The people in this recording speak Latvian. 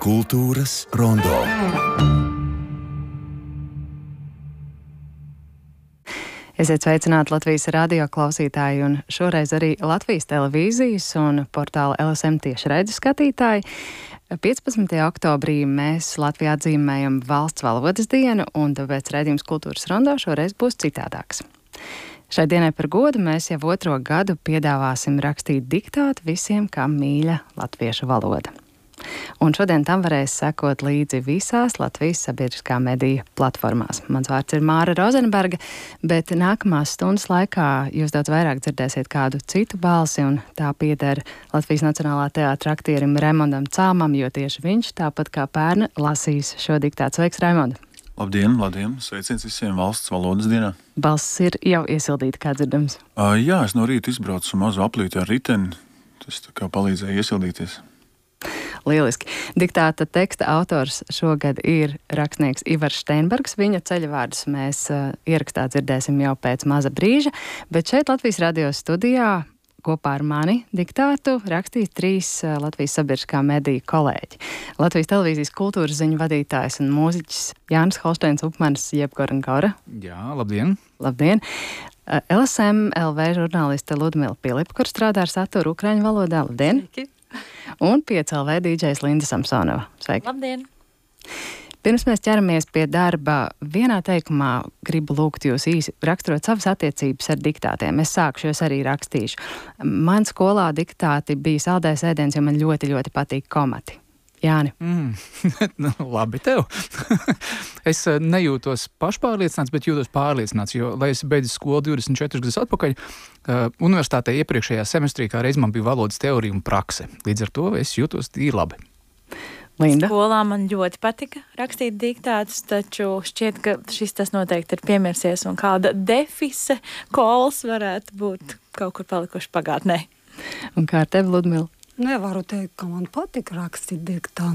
Kultūras rondo. Esiet sveicināti Latvijas radio klausītāji un šoreiz arī Latvijas televīzijas un portāla LSM tiešraidžu skatītāji. 15. oktobrī mēs Latvijā atzīmējam valsts valodas dienu, un tāpēc raidījums Kultūras rondo šoreiz būs citādāks. Šai dienai par godu mēs jau 2. gadu piedāvāsim rakstīt diktātu visiem, kam mīļa latviešu valoda. Un šodien tam varēs sekot līdzi visās Latvijas sabiedriskā mediju platformās. Mans vārds ir Māra Rozenberga, bet nākamās stundas laikā jūs daudz vairāk dzirdēsiet kādu citu balsi, un tā pieder Latvijas Nacionālā teātra aktierim Raimondam Calmam, jo tieši viņš, tāpat kā pērn, lasīs šo diktātu. Sveiks, Raimond! Labdien, labdien! Sveiciens visiem valsts valodas dienā! Balss ir jau iesildīta, kā dzirdams. Jā, es no rīta izbraucu mazu aplīti ar riteni. Tas tā kā palīdzēja iesildīties. Lieliski. Diktāta teksta autors šogad ir rakstnieks Ivars Steinbergs. Viņa ceļavārdus mēs ierakstā dzirdēsim jau pēc maza brīža, bet šeit Latvijas radio studijā kopā ar mani diktātu rakstīs 3 Latvijas sabiedriskā mediju kolēģi. Latvijas televīzijas kultūras ziņu vadītājs un mūziķis Jānis Holšteins Upmanis, jeb Gorangora. Jā, labdien! Labdien! LSM LV žurnāliste Ludmila Pilipa, kur strādā ar saturu ukraiņu valodā. Labdien! Sveiki. Un 5LV dīdžejs Linda Samsonova. Sveiki! Labdien! Pirms mēs ķeramies pie darba, vienā teikumā gribu lūgt jūs īsi raksturot savas attiecības ar diktātiem. Es sākšu, jo es arī rakstīšu. Man skolā diktāti bija saldējs ēdiens, jo man ļoti, ļoti patīk komati. Jāni. Labi tev. Es nejūtos pašpārliecināts, bet jūtos pārliecināts, jo, lai es beidzu skolu 24 gadus atpakaļ, universitātē iepriekšējā semestrī kā reiz man bija valodas teorija un prakse. Līdz ar to es jūtos tīri labi. Linda? Skolā man ļoti patika rakstīt diktātus, taču šķiet, ka šis tas noteikti ir piemirsies un kāda defise kols varētu būt kaut kur palikuši pagātnē. Un kā ar tevi, Ludmila? Nevaru teikt, ka man patika rakstīt diktātu.